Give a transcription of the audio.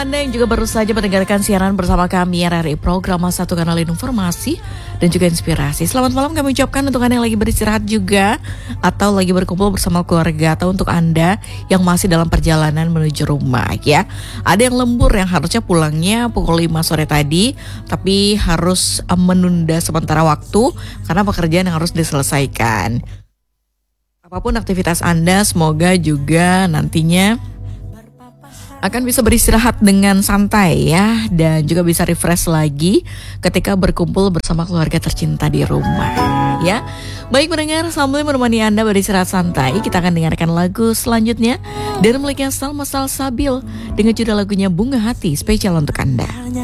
Anda yang juga baru saja mendengarkan siaran bersama kami RRI Program Satu Kanal Informasi dan juga Inspirasi. Selamat malam kami ucapkan untuk Anda yang lagi beristirahat juga atau lagi berkumpul bersama keluarga, atau untuk Anda yang masih dalam perjalanan menuju rumah ya. Ada yang lembur yang harusnya pulangnya pukul 5 sore tadi, tapi harus menunda sementara waktu karena pekerjaan yang harus diselesaikan. Apapun aktivitas Anda, semoga juga nantinya akan bisa beristirahat dengan santai ya, dan juga bisa refresh lagi ketika berkumpul bersama keluarga tercinta di rumah ya. Baik pendengar, sambil menemani Anda beristirahat santai, kita akan dengarkan lagu selanjutnya dari miliknya Salma Salsabil dengan judul lagunya Bunga Hati, spesial untuk Anda.